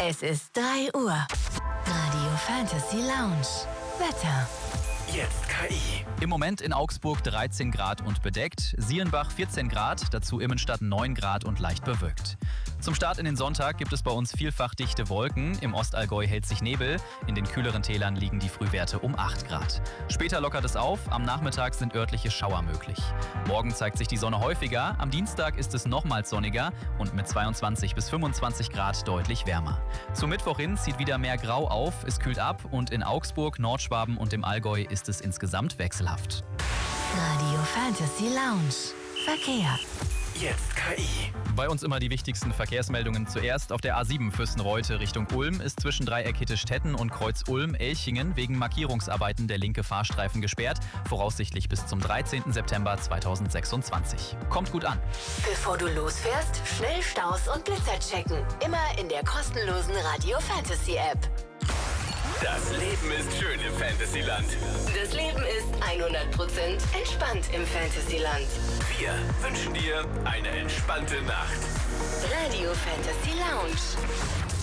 Es ist 3 Uhr. Radio Fantasy Lounge. Wetter. Jetzt KI. Im Moment in Augsburg 13 Grad und bedeckt, Sierenbach 14 Grad, dazu Immenstadt 9 Grad und leicht bewölkt. Zum Start in den Sonntag gibt es bei uns vielfach dichte Wolken. Im Ostallgäu hält sich Nebel. In den kühleren Tälern liegen die Frühwerte um 8 Grad. Später lockert es auf, am Nachmittag sind örtliche Schauer möglich. Morgen zeigt sich die Sonne häufiger, am Dienstag ist es nochmals sonniger und mit 22 bis 25 Grad deutlich wärmer. Zum Mittwoch hin zieht wieder mehr Grau auf, es kühlt ab und in Augsburg, Nordschwaben und im Allgäu ist es insgesamt wechselhaft. Radio Fantasy Lounge. Verkehr. Jetzt KI. Bei uns immer die wichtigsten Verkehrsmeldungen zuerst. Auf der A7 Fürstenreute Richtung Ulm ist zwischen Dreieck Hittestetten und Kreuz Ulm-Elchingen wegen Markierungsarbeiten der linke Fahrstreifen gesperrt, voraussichtlich bis zum 13. September 2026. Kommt gut an. Bevor du losfährst, schnell Staus und Blitzer checken. Immer in der kostenlosen Radio Fantasy App. Das Leben ist schön im Fantasyland. Das Leben ist 100% entspannt im Fantasyland. Wir wünschen dir eine entspannte Nacht. Radio Fantasy Lounge.